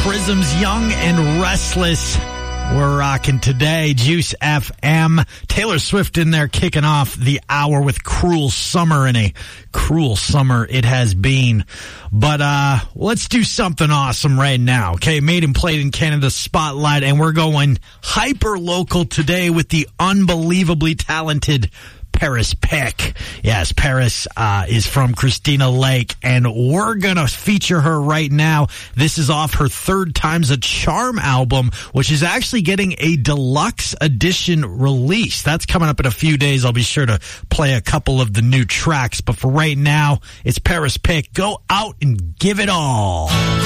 Prisms, Young and Restless. We're rocking today. Juice FM. Taylor Swift in there kicking off the hour with Cruel Summer, and a cruel summer it has been. But let's do something awesome right now. Okay, Made and Played in Canada Spotlight, and we're going hyper local today with the unbelievably talented Paris Pick. Yes, Paris is from Christina Lake, and we're going to feature her right now. This is off her Third Time's a Charm album, which is actually getting a deluxe edition release. That's coming up in a few days. I'll be sure to play a couple of the new tracks, but for right now, it's Paris Pick. Go out and give it all.